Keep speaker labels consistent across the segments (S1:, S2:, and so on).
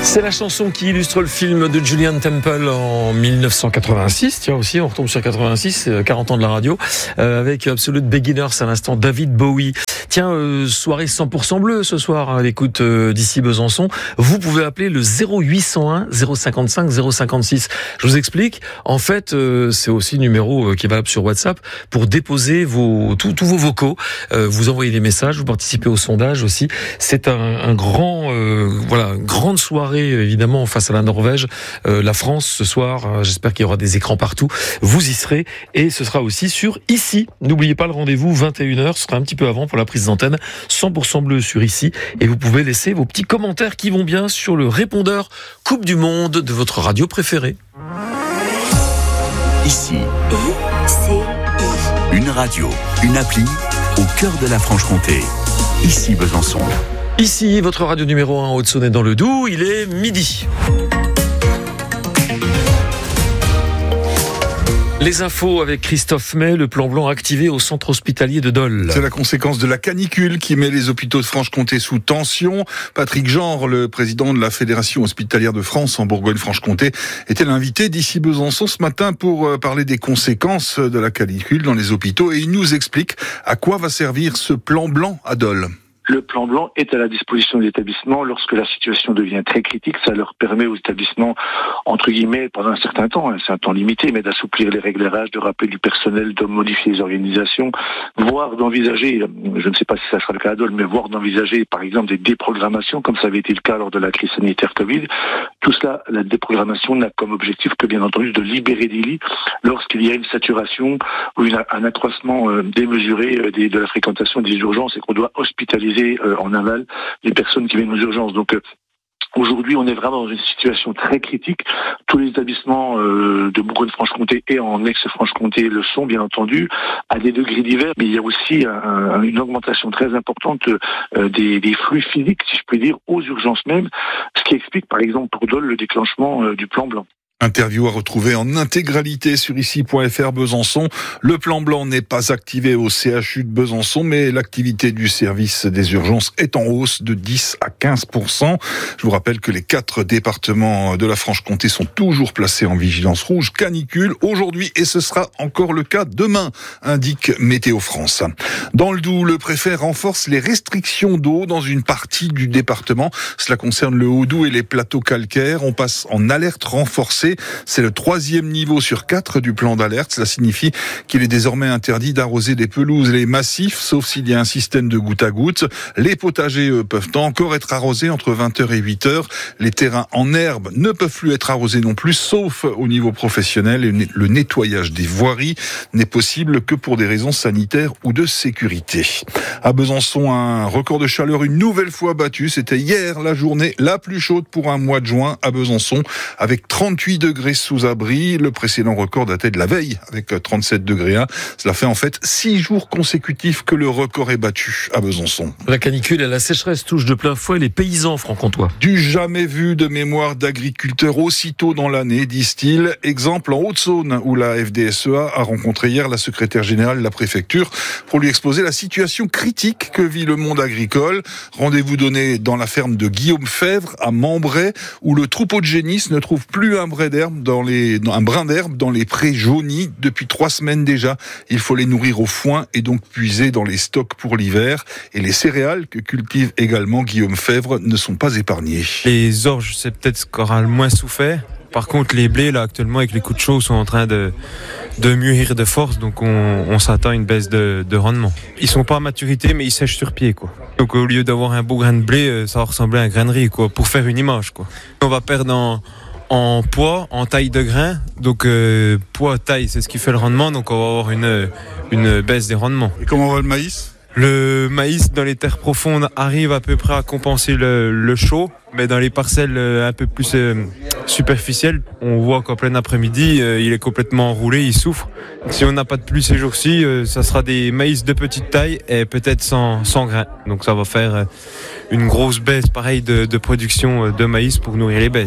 S1: C'est la chanson qui illustre le film de Julien Temple en 1986. Tiens aussi, on retombe sur 86, 40 ans de la radio, avec Absolute Beginners à l'instant, David Bowie. Tiens, soirée 100% bleu ce soir à l'écoute d'ici Besançon. Vous pouvez appeler le 0801 055 056. Je vous explique. En fait, c'est aussi le numéro qui est valable sur WhatsApp pour déposer tous vos vocaux. Vous envoyez des messages, vous participez au sondage aussi. C'est une grande soirée évidemment face à la Norvège, la France ce soir. J'espère qu'il y aura des écrans partout. Vous y serez et ce sera aussi sur Ici. N'oubliez pas le rendez-vous 21h, ce sera un petit peu avant pour la prise d'antenne. 100% bleu sur Ici et vous pouvez laisser vos petits commentaires qui vont bien sur le répondeur Coupe du Monde de votre radio préférée.
S2: Ici, une radio, une appli au cœur de la Franche-Comté. Ici Besançon.
S1: Ici, votre radio numéro 1 Haute-Saône dans le Doubs, il est midi. Les infos avec Christophe May, le plan blanc activé au centre hospitalier de Dole.
S3: C'est la conséquence de la canicule qui met les hôpitaux de Franche-Comté sous tension. Patrick Genre, le président de la Fédération hospitalière de France en Bourgogne-Franche-Comté, était l'invité d'Ici Besançon ce matin pour parler des conséquences de la canicule dans les hôpitaux et il nous explique à quoi va servir ce plan blanc à Dole.
S4: Le plan blanc est à la disposition des établissements lorsque la situation devient très critique. Ça leur permet aux établissements, entre guillemets, pendant un certain temps, c'est un temps limité, mais d'assouplir les réglages, de rappeler du personnel, de modifier les organisations, voire d'envisager, je ne sais pas si ça sera le cas à Dole, mais voire d'envisager, par exemple, des déprogrammations, comme ça avait été le cas lors de la crise sanitaire Covid. Tout cela, la déprogrammation n'a comme objectif que, bien entendu, de libérer des lits lorsqu'il y a une saturation ou un accroissement démesuré de la fréquentation des urgences et qu'on doit hospitaliser en aval les personnes qui viennent aux urgences. Donc aujourd'hui, on est vraiment dans une situation très critique. Tous les établissements de Bourgogne-Franche-Comté et en ex-Franche-Comté le sont, bien entendu, à des degrés divers. Mais il y a aussi une augmentation très importante des flux physiques, si je puis dire, aux urgences même, ce qui explique, par exemple, pour Dole, le déclenchement du plan blanc.
S3: Interview à retrouver en intégralité sur ici.fr Besançon. Le plan blanc n'est pas activé au CHU de Besançon, mais l'activité du service des urgences est en hausse de 10 à 15%. Je vous rappelle que les 4 départements de la Franche-Comté sont toujours placés en vigilance rouge canicule aujourd'hui et ce sera encore le cas demain, indique Météo France. Dans le Doubs, le préfet renforce les restrictions d'eau dans une partie du département. Cela concerne le Haut-Doubs et les plateaux calcaires. On passe en alerte renforcée. C'est le 3e niveau sur 4 du plan d'alerte. Cela signifie qu'il est désormais interdit d'arroser les pelouses et les massifs, sauf s'il y a un système de goutte à goutte. Les potagers, eux, peuvent encore être arrosés entre 20h et 8h. Les terrains en herbe ne peuvent plus être arrosés non plus, sauf au niveau professionnel. Et le nettoyage des voiries n'est possible que pour des raisons sanitaires ou de sécurité. À Besançon, un record de chaleur une nouvelle fois battu. C'était hier la journée la plus chaude pour un mois de juin à Besançon, avec 38 degrés sous abri. Le précédent record datait de la veille avec 37 degrés 1. Cela fait en fait 6 jours consécutifs que le record est battu à Besançon.
S1: La canicule et la sécheresse touchent de plein fouet les paysans franc-comtois.
S3: Du jamais vu de mémoire d'agriculteurs aussitôt dans l'année, disent-ils. Exemple en Haute-Saône où la FDSEA a rencontré hier la secrétaire générale de la préfecture pour lui exposer la situation critique que vit le monde agricole. Rendez-vous donné dans la ferme de Guillaume Fèvre à Membray où le troupeau de génisses ne trouve plus un brin d'herbe dans les prés jaunis depuis 3 semaines déjà. Il faut les nourrir au foin et donc puiser dans les stocks pour l'hiver. Et les céréales que cultive également Guillaume Fèvre ne sont pas épargnées.
S5: Les orges, c'est peut-être ce qu'aura le moins souffert. Par contre, les blés, là, actuellement, avec les coups de chaud, sont en train de mûrir de force, donc on s'attend à une baisse de rendement. Ils sont pas à maturité, mais ils sèchent sur pied, quoi. Donc au lieu d'avoir un beau grain de blé, ça va ressembler à un grain de riz, quoi, pour faire une image, quoi. On va perdre en poids, en taille de grain. Donc poids, taille, c'est ce qui fait le rendement. Donc on va avoir une baisse des rendements.
S3: Et comment va le maïs ?
S5: Le maïs dans les terres profondes arrive à peu près à compenser le chaud, mais dans les parcelles un peu plus superficielles, on voit qu'en plein après-midi, il est complètement enroulé, il souffre. Si on n'a pas de pluie ces jours-ci, ça sera des maïs de petite taille et peut-être sans grains. Donc ça va faire une grosse baisse pareil de production de maïs pour nourrir les bêtes.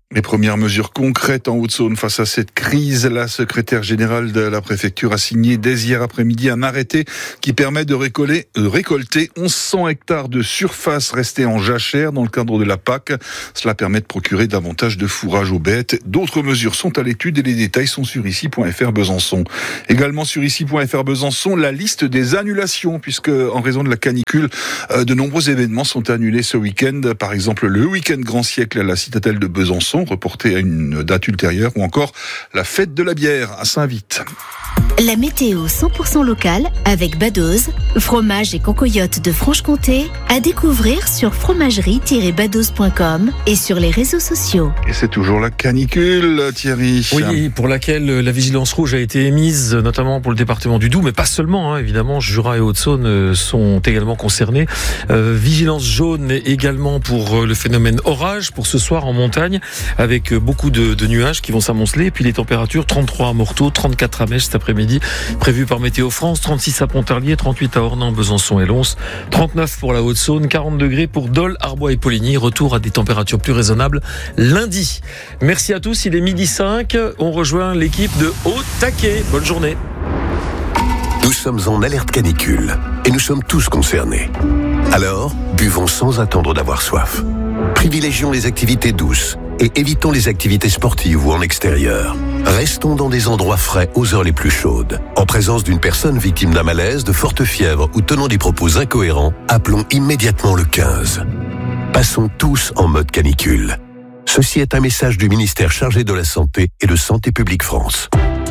S3: Les premières mesures concrètes en Haute-Saône face à cette crise, la secrétaire générale de la préfecture a signé dès hier après-midi un arrêté qui permet de récolter 1100 hectares de surface restée en jachère dans le cadre de la PAC. Cela permet de procurer davantage de fourrage aux bêtes. D'autres mesures sont à l'étude et les détails sont sur ici.fr Besançon. Également sur ici.fr Besançon, la liste des annulations, puisque en raison de la canicule, de nombreux événements sont annulés ce week-end. Par exemple, le week-end Grand Siècle à la citadelle de Besançon, reporté à une date ultérieure, ou encore la fête de la bière à Saint-Vite.
S6: La météo 100% locale avec Badoz, fromage et concoyote de Franche-Comté, à découvrir sur fromagerie-badoz.com et sur les réseaux sociaux.
S3: Et c'est toujours la canicule, Thierry.
S1: Oui, pour laquelle la vigilance rouge a été émise, notamment pour le département du Doubs, mais pas seulement, évidemment, Jura et Haute-Saône sont également concernés. Vigilance jaune également pour le phénomène orage, pour ce soir en montagne, avec beaucoup de nuages qui vont s'amonceler, et puis les températures 33 à Morteau, 34 à Mèche cet après-midi, prévu par Météo France, 36 à Pontarlier, 38 à Ornans, Besançon et Lons, 39 pour la Haute-Saône, 40 degrés pour Dole, Arbois et Poligny. Retour à des températures plus raisonnables lundi. Merci à tous, il est 12h05, on rejoint l'équipe de Au Taquet. Bonne journée.
S7: Nous sommes en alerte canicule et nous sommes tous concernés. Alors, buvons sans attendre d'avoir soif. Privilégions les activités douces et évitons les activités sportives ou en extérieur. Restons dans des endroits frais aux heures les plus chaudes. En présence d'une personne victime d'un malaise, de forte fièvre ou tenant des propos incohérents, appelons immédiatement le 15. Passons tous en mode canicule. Ceci est un message du ministère chargé de la Santé et de Santé publique France.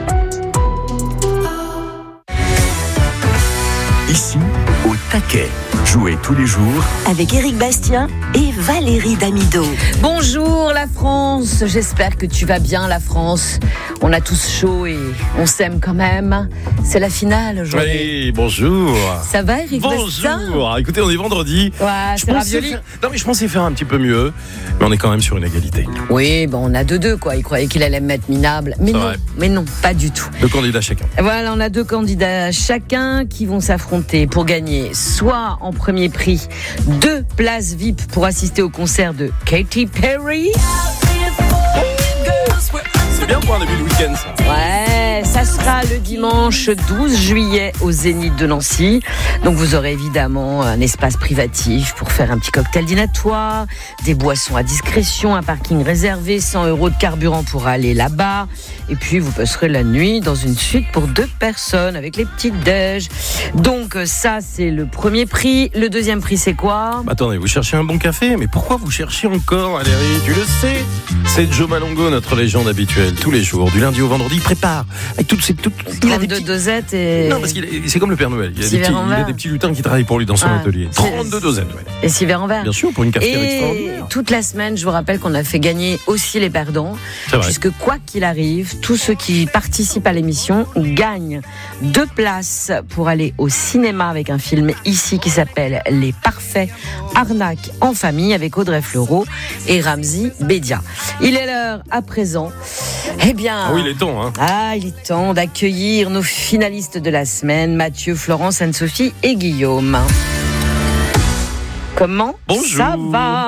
S2: Ici, au taquet. Jouez tous les jours
S8: avec Éric Bastien et Valérie Damido.
S9: Bonjour la France, j'espère que tu vas bien la France. On a tous chaud et on s'aime quand même. C'est la finale aujourd'hui.
S10: Oui, bonjour.
S9: Ça va Éric Bastien ?
S10: Bonjour. Écoutez, on est vendredi.
S9: Ouais, c'est ravioli.
S10: Non mais je pensais faire un petit peu mieux, mais on est quand même sur une égalité.
S9: Oui, bon, on a 2-2 quoi. Il croyait qu'il allait me mettre minable, mais non, pas du tout.
S10: 2 candidats chacun.
S9: Voilà, on a 2 candidats chacun qui vont s'affronter pour gagner soit en premier prix 2 places VIP pour assister au concert de Katy Perry.
S10: C'est bien pour un début de week-end ça.
S9: Ouais, ça sera le dimanche 12 juillet au Zénith de Nancy. Donc vous aurez évidemment un espace privatif pour faire un petit cocktail dînatoire, des boissons à discrétion, un parking réservé, 100 € de carburant pour aller là-bas. Et puis vous passerez la nuit dans une suite pour 2 personnes avec les petites déj. Donc ça c'est le premier prix. Le deuxième prix c'est quoi ?
S10: Attendez, vous cherchez un bon café ? Mais pourquoi vous cherchez encore Valérie ? Tu le sais, c'est Joe Malongo, notre légende habituelle. Tous les jours, du lundi au vendredi, il prépare. Avec toutes ces...
S9: Il a des petits... dosettes et...
S10: Non, parce c'est comme le Père Noël. Il a des petits lutins qui travaillent pour lui dans son atelier. 32 dosettes, ouais.
S9: Et 6 verres en verre.
S10: Bien sûr, pour une cafetière extraordinaire.
S9: Et toute la semaine, je vous rappelle qu'on a fait gagner aussi les perdants. Puisque quoi qu'il arrive, tous ceux qui participent à l'émission gagnent 2 places pour aller au cinéma avec un film ici qui s'appelle Les Parfaits Arnaques en famille avec Audrey Fleurot et Ramzi Bedia. Il est l'heure à présent. Eh bien,
S10: il est temps.
S9: il est temps d'accueillir nos finalistes de la semaine, Mathieu, Florence, Anne-Sophie et Guillaume. Comment ça va ?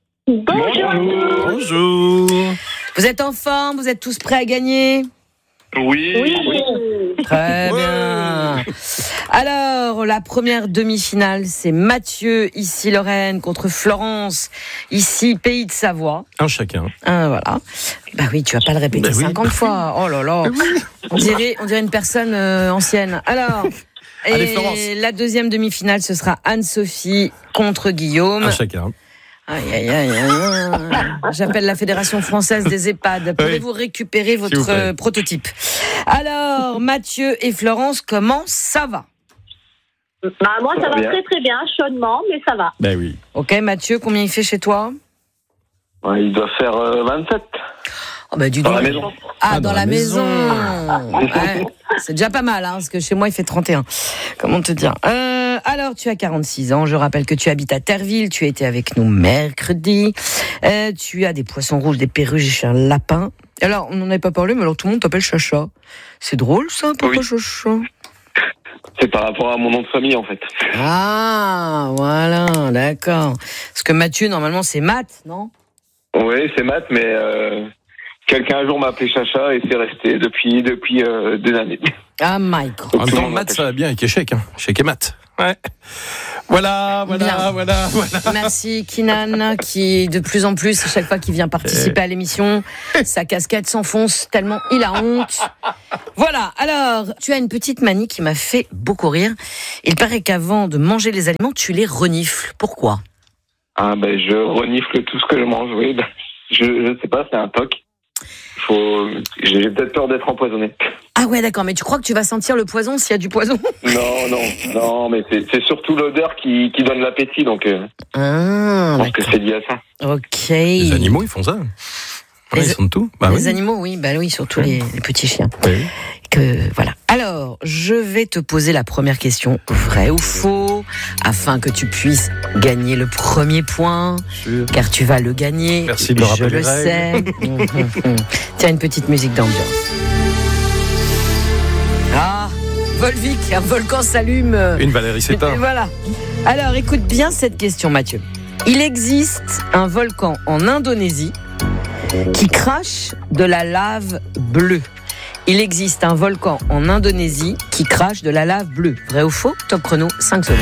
S10: Bonjour.
S9: Vous êtes en forme ? Vous êtes tous prêts à gagner ?
S4: Oui.
S9: Très bien. Alors, la première demi-finale, c'est Mathieu, ici Lorraine, contre Florence, ici Pays de Savoie.
S10: Un chacun.
S9: Voilà. Bah oui, tu vas pas le répéter 50 fois. Oh là là. On dirait une personne ancienne. Alors, et la deuxième demi-finale, ce sera Anne-Sophie contre Guillaume.
S10: Un chacun.
S9: Aïe. J'appelle la Fédération française des EHPAD. Pouvez-vous récupérer votre prototype ? Alors, Mathieu et Florence, comment ça va ?
S11: Moi, ça va très très bien, chaudement, mais ça va.
S10: Ben oui.
S9: Ok, Mathieu, combien il fait chez toi ?
S4: Il doit faire 27.
S9: Dis donc.
S4: Dans la maison.
S9: Dans la maison. Ouais, c'est déjà pas mal, parce que chez moi, il fait 31. Comment te dire ? Alors, tu as 46 ans. Je rappelle que tu habites à Terreville. Tu as été avec nous mercredi. Tu as des poissons rouges, des perruches et un lapin. Alors, on n'en avait pas parlé, mais alors tout le monde t'appelle Chacha. C'est drôle, ça, pourquoi Chacha ?
S4: C'est par rapport à mon nom de famille, en fait.
S9: Ah, voilà, d'accord. Parce que Mathieu, normalement, c'est Matt, non ?
S12: Oui, c'est maths, mais quelqu'un un jour m'a appelé Chacha et c'est resté depuis 2 années.
S9: Ah, Michael.
S10: En même temps, maths, ça va bien avec échec. Échec et maths. Ouais. Voilà.
S9: Merci Kinan, qui de plus en plus, à chaque fois qu'il vient participer à l'émission, sa casquette s'enfonce tellement il a honte. Voilà, alors, tu as une petite manie qui m'a fait beaucoup rire. Il paraît qu'avant de manger les aliments, tu les renifles. Pourquoi ?
S12: Ah ben, je renifle tout ce que je mange, oui. Je sais pas, c'est un toc. J'ai peut-être peur d'être empoisonné.
S9: Ah ouais, d'accord, mais tu crois que tu vas sentir le poison s'il y a du poison ?
S12: Non, mais c'est surtout l'odeur qui donne l'appétit, donc je pense que c'est lié à ça.
S9: Ok.
S10: Les animaux, ils font ça. Ils sentent tout.
S9: Les animaux, oui, surtout les petits chiens.
S10: Oui.
S9: Voilà. Alors, je vais te poser la première question, vrai ou faux, afin que tu puisses gagner le premier point, car tu vas le gagner.
S10: Merci de me rappeler
S9: les règles. Tiens, une petite musique d'ambiance. Ah, Volvic, un volcan s'allume.
S10: Une Valérie s'éteint.
S9: Voilà. Alors, écoute bien cette question, Mathieu. Il existe un volcan en Indonésie qui crache de la lave bleue. Il existe un volcan en Indonésie qui crache de la lave bleue. Vrai ou faux ? Top chrono, 5 secondes.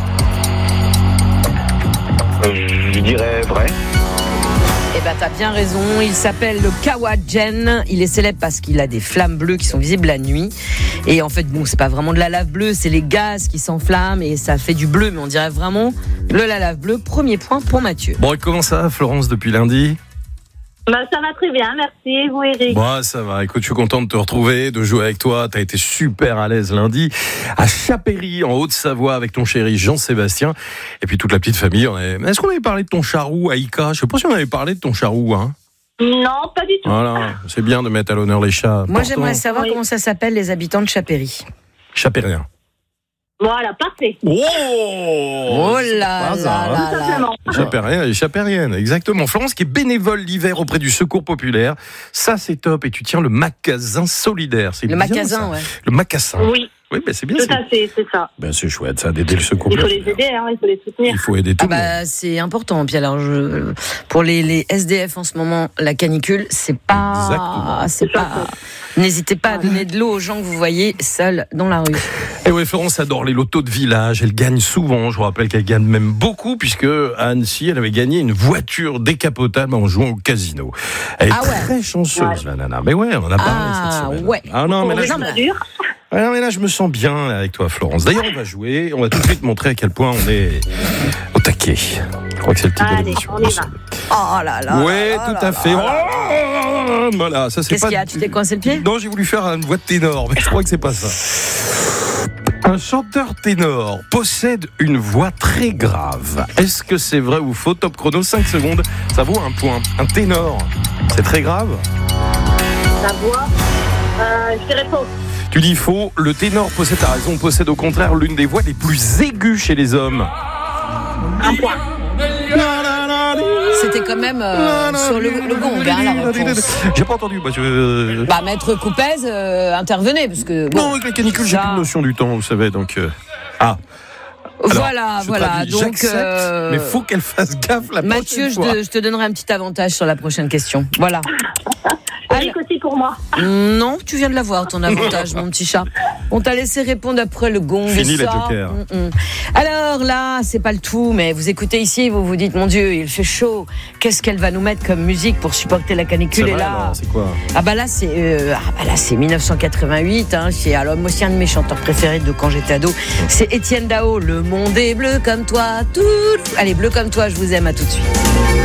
S12: Je dirais vrai.
S9: Eh ben, t'as bien raison. Il s'appelle le Kawajen. Il est célèbre parce qu'il a des flammes bleues qui sont visibles la nuit. Et en fait, bon, c'est pas vraiment de la lave bleue, c'est les gaz qui s'enflamment et ça fait du bleu. Mais on dirait vraiment la lave bleue. Premier point pour Mathieu.
S10: Bon, et comment ça, Florence, depuis lundi ?
S11: Ça va très bien, merci. Et vous, Eric ?
S10: Bon, ça va. Écoute, je suis content de te retrouver, de jouer avec toi. T'as été super à l'aise lundi à Chapéry, en Haute-Savoie, avec ton chéri Jean-Sébastien. Et puis toute la petite famille. Est-ce qu'on avait parlé de ton charroux, Aïka ? Je sais pas si on avait parlé de ton charroux, hein.
S11: Non, pas du tout.
S10: Voilà, c'est bien de mettre à l'honneur les chats.
S9: Moi, j'aimerais savoir comment ça s'appelle, les habitants de Chapéry.
S10: Chapérien.
S11: Voilà, parfait.
S9: Oh là là.
S10: Chapérien et chapérienne, exactement. Florence qui est bénévole l'hiver auprès du Secours Populaire. Ça, c'est top. Et tu tiens le magasin solidaire. C'est
S9: le
S10: bien,
S9: magasin,
S10: ça.
S9: ouais.
S10: Le macassin.
S11: Oui.
S10: Oui, ben c'est bien.
S11: Tout à fait, c'est ça.
S10: Ben c'est chouette, ça, d'aider le Secours
S11: Il faut
S10: Populaire.
S11: les aider, il faut les soutenir.
S10: Il faut aider tout le monde.
S9: C'est important. Puis alors, pour les SDF en ce moment, la canicule, c'est pas. N'hésitez pas à donner de l'eau aux gens que vous voyez seuls dans la rue.
S10: Et ouais, Florence adore les lotos de village. Elle gagne souvent. Je vous rappelle qu'elle gagne même beaucoup, puisque à Annecy, elle avait gagné une voiture décapotable en jouant au casino. Elle est très chanceuse, la nana. Mais ouais, on en a parlé cette semaine.
S9: Ouais.
S10: Ah non, mais là, je me sens bien avec toi, Florence. D'ailleurs, on va jouer. On va tout de suite montrer à quel point on est au taquet. Je crois que c'est le titre de l'émission.
S11: On y va.
S9: Oh là là.
S10: Ouais, tout à fait. Voilà, ça c'est
S9: Qu'est-ce qu'il y a ? Tu t'es coincé le pied ?
S10: Non, j'ai voulu faire une voix de ténor, mais je crois que c'est pas ça. Un chanteur ténor possède une voix très grave. Est-ce que c'est vrai ou faux ? Top chrono, 5 secondes. Ça vaut un point. Un ténor, c'est très grave ?
S11: La voix, je dirais faux.
S10: Tu dis faux. Le ténor possède, t'as raison, possède au contraire l'une des voix les plus aiguës chez les hommes.
S11: Un point.
S9: C'était quand même sur le gong, la réponse.
S10: J'ai pas entendu.
S9: Maître Coupez, intervenez, parce que... Bon,
S10: non, avec la canicule, j'ai plus de notion du temps, vous savez, donc... Alors,
S9: voilà. Donc,
S10: mais faut qu'elle fasse gaffe la
S9: Mathieu,
S10: prochaine fois.
S9: je te donnerai un petit avantage sur la prochaine question. Voilà.
S11: Eric aussi pour moi.
S9: Non, tu viens de l'avoir, ton avantage, mon petit chat. On t'a laissé répondre après le gong.
S10: Fini les jokers.
S9: Alors là, c'est pas le tout, mais vous écoutez ici, vous vous dites, mon Dieu, il fait chaud. Qu'est-ce qu'elle va nous mettre comme musique pour supporter la canicule ?
S10: C'est vrai, alors, c'est quoi ?
S9: Là, c'est 1988. Alors, moi aussi, un de mes chanteurs préférés de quand j'étais ado, c'est Étienne Dao. Le monde est bleu comme toi, tout. Allez, bleu comme toi, je vous aime, à tout de suite.